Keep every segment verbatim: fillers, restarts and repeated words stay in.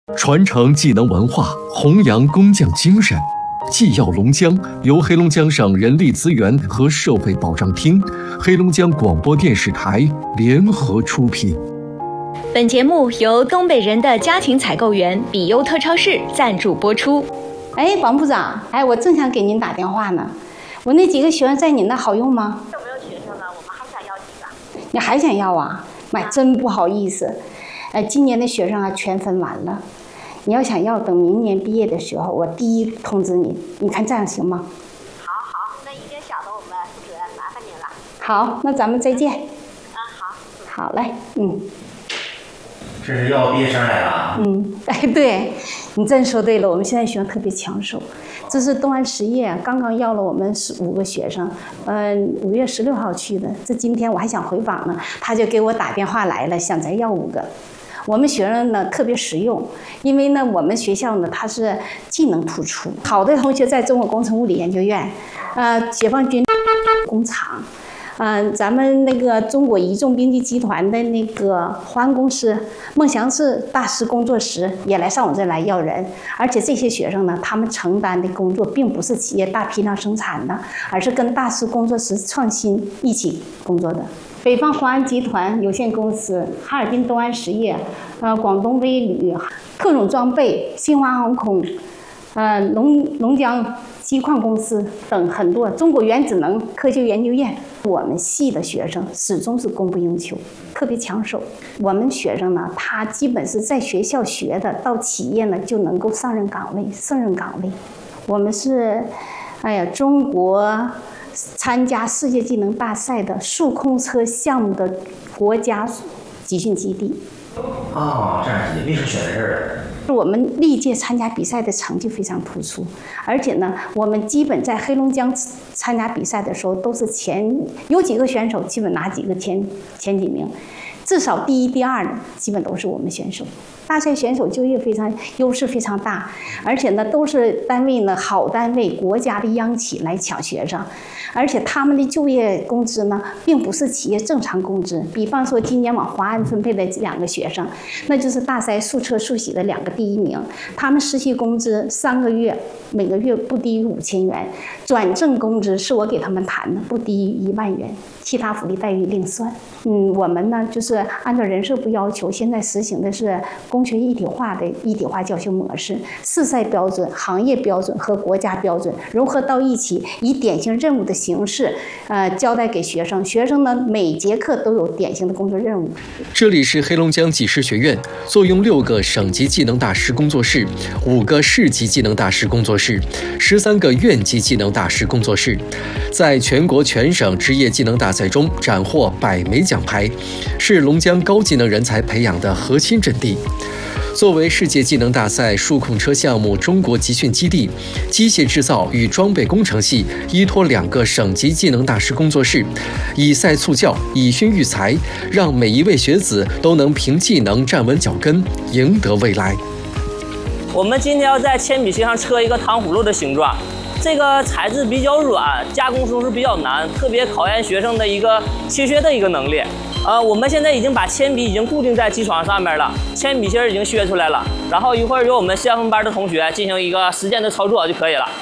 传承技能文化，弘扬工匠精神。技耀龙江由黑龙江省人力资源和社会保障厅、黑龙江广播电视台联合出品。 本节目由东北人的家庭采购员比优特超市赞助播出。 哎，王部长，哎，我正想给您打电话呢。我那几个学生在你那好用吗？ 有没有学生呢？我们还想要几个。 你还想要啊？妈，真不好意思。哎，今年的学生啊全分完了。你要想要，等明年毕业的时候，我第一通知你。你看这样行吗？ 好好，那一定晓得我们负责，麻烦您了。 好，那咱们再见。 啊，好。 好嘞，嗯。 这是要毕业生来了啊？ 嗯，哎，对，你真说对了，我们现在学生特别抢手。这是东安实业刚刚要了我们十五个学生，嗯、呃，五月十六号去的。这今天我还想回访呢，他就给我打电话来了，想再要五个。我们学生呢特别实用，因为呢我们学校呢它是技能突出，好的同学在中国工程物理研究院，呃，解放军工厂。嗯、呃，咱们那个中国移重兵器集团的那个华安公司、梦祥市大师工作室也来上我这来要人，而且这些学生呢，他们承担的工作并不是企业大批量生产的，而是跟大师工作室创新一起工作的。北方华安集团有限公司、哈尔滨东安实业、呃广东威旅、特种装备、新华航空、呃龙龙江机矿公司等很多，中国原子能科学研究院，我们系的学生始终是供不应求，特别抢手。我们学生呢，他基本是在学校学的，到企业呢就能够上任岗位、胜任岗位。我们是，哎呀，中国参加世界技能大赛的数控车项目的国家集训基地。 哦，这样子，为什么选在这儿？ 我们历届参加比赛的成绩非常突出，而且呢，我们基本在黑龙江参加比赛的时候都是前有几个选手基本拿几个前前几名，至少第一、第二呢，基本都是我们选手。大赛选手就业非常优势非常大，而且呢，都是单位呢好单位、国家的央企来抢学生，而且他们的就业工资呢，并不是企业正常工资。比方说，今年往华安分配的两个学生，那就是大赛速测速洗的两个第一名，他们实习工资三个月每个月不低于五千元，转正工资是我给他们谈的，不低于一万元，其他福利待遇另算。嗯，我们呢就是按照人社部要求，现在实行的是工学一体化的一体化教学模式，市赛标准、行业标准和国家标准融合到一起，以典型任务的形式，呃，交代给学生。学生呢每节课都有典型的工作任务。 这里是黑龙江技师学院，坐拥六个省级技能大师工作室、五个市级技能大师工作室、十三个院级技能大师工作室，在全国全省职业技能大赛中斩获百枚奖牌，是龙江高技能人才培养的核心阵地。作为世界技能大赛数控车项目中国集训基地，机械制造与装备工程系依托两个省级技能大师工作室，以赛促教，以训育才，让每一位学子都能凭技能站稳脚跟，赢得未来。 我们今天要在铅笔芯上刻一个糖葫芦的形状，这个材质比较软，加工时候是比较难，特别考验学生的一个切削的一个能力。呃，我们现在已经把铅笔已经固定在机床上面了，铅笔芯已经削出来了，然后一会儿由我们先锋班的同学进行一个实践的操作就可以了。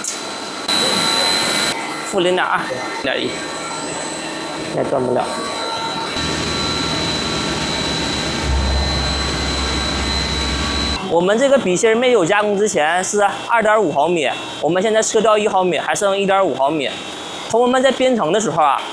负零点二，零点一，也断不了。我们这个笔芯没有加工之前是二点五毫米，我们现在测掉一毫米，还剩一点五毫米。从我们在编程的时候啊。